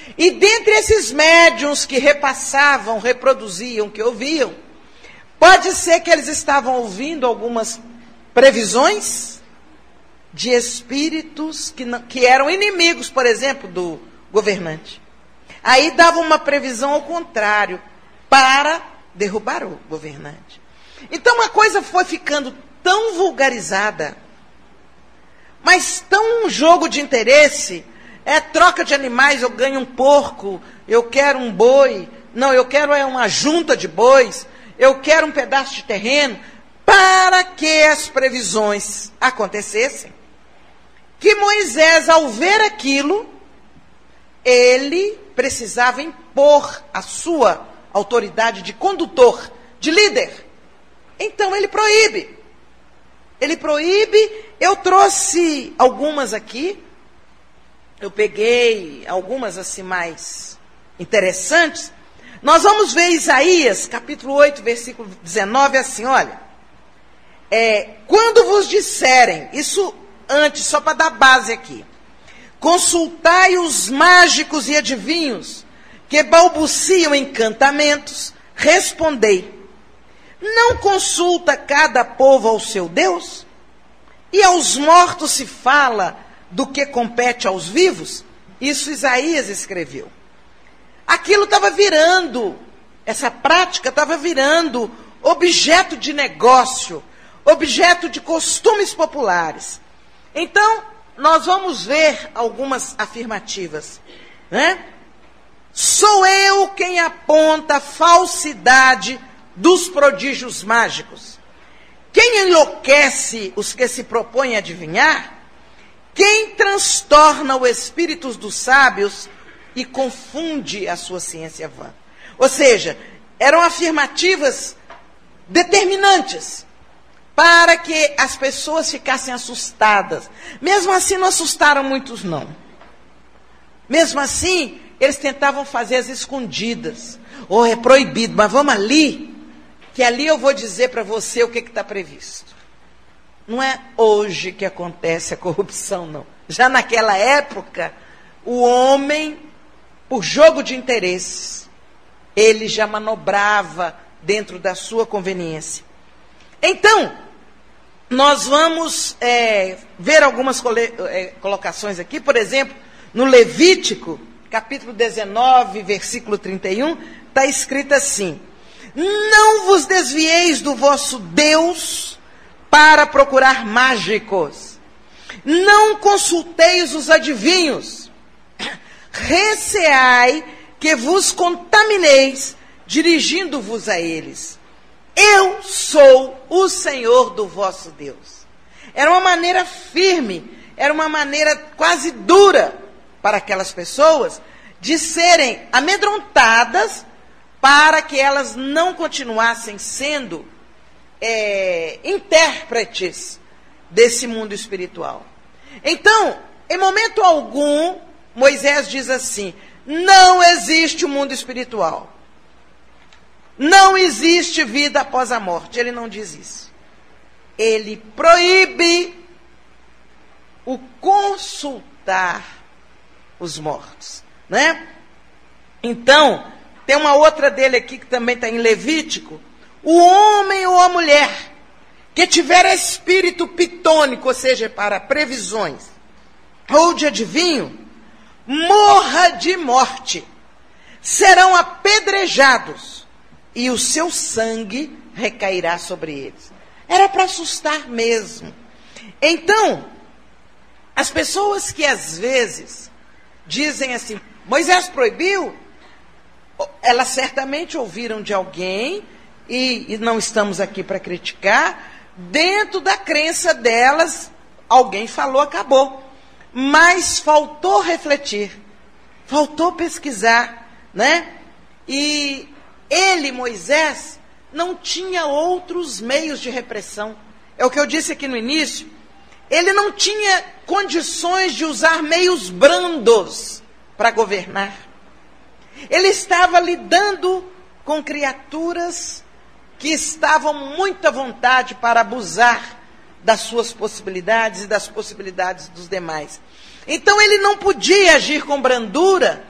E dentre esses médiuns que repassavam, reproduziam, que ouviam, pode ser que eles estavam ouvindo algumas previsões de espíritos que eram inimigos, por exemplo, do governante. Aí dava uma previsão ao contrário, para derrubar o governante. Então a coisa foi ficando tão vulgarizada, mas tão um jogo de interesse, troca de animais, eu ganho um porco, eu quero um boi, não, eu quero uma junta de bois, eu quero um pedaço de terreno, para que as previsões acontecessem, que Moisés, ao ver aquilo, ele precisava impor a sua autoridade de condutor, de líder. Então ele proíbe. Ele proíbe. Eu trouxe algumas aqui. Eu peguei algumas assim mais interessantes. Nós vamos ver Isaías, capítulo 8, versículo 19, assim, olha. Quando vos disserem, isso antes, só para dar base aqui. Consultai os mágicos e adivinhos, que balbuciam encantamentos, respondei. Não consulta cada povo ao seu Deus? E aos mortos se fala do que compete aos vivos? Isso Isaías escreveu. Aquilo estava virando, essa prática estava virando objeto de negócio, objeto de costumes populares. Então, nós vamos ver algumas afirmativas, né? Sou eu quem aponta a falsidade dos prodígios mágicos. Quem enlouquece os que se propõem a adivinhar? Quem transtorna o espírito dos sábios e confunde a sua ciência vã? Ou seja, eram afirmativas determinantes para que as pessoas ficassem assustadas. Mesmo assim, não assustaram muitos, não. Mesmo assim, eles tentavam fazer as escondidas. É proibido, mas vamos ali, que ali eu vou dizer para você o que está previsto. Não é hoje que acontece a corrupção, não. Já naquela época, o homem, por jogo de interesses, ele já manobrava dentro da sua conveniência. Então, nós vamos ver algumas colocações aqui. Por exemplo, no Levítico, capítulo 19, versículo 31, está escrito assim: não vos desvieis do vosso Deus para procurar mágicos. Não consulteis os adivinhos. Receai que vos contamineis, dirigindo-vos a eles. Eu sou o Senhor do vosso Deus. Era uma maneira firme, era uma maneira quase dura para aquelas pessoas de serem amedrontadas para que elas não continuassem sendo intérpretes desse mundo espiritual. Então, em momento algum, Moisés diz assim: não existe o mundo espiritual. Não existe vida após a morte. Ele não diz isso. Ele proíbe o consultar os mortos, né? Então, tem uma outra dele aqui que também está em Levítico. O homem ou a mulher que tiver espírito pitônico, ou seja, para previsões, ou de adivinho, morra de morte. Serão apedrejados e o seu sangue recairá sobre eles. Era para assustar mesmo. Então, as pessoas que às vezes dizem assim, Moisés proibiu, elas certamente ouviram de alguém, e não estamos aqui para criticar, dentro da crença delas, alguém falou, acabou. Mas faltou refletir, faltou pesquisar, né? E ele, Moisés, não tinha outros meios de repressão. É o que eu disse aqui no início. Ele não tinha condições de usar meios brandos para governar. Ele estava lidando com criaturas que estavam muito à vontade para abusar das suas possibilidades e das possibilidades dos demais. Então ele não podia agir com brandura